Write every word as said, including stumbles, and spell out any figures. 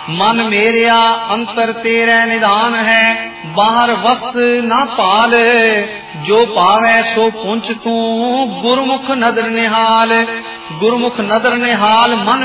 मन मेरिया अंतर तेरे निधान है, बाहर वक्त ना पाल। जो पावे सो पुंछ तू, गुरमुख नदर निहाल। गुरमुख नदर निहाल मन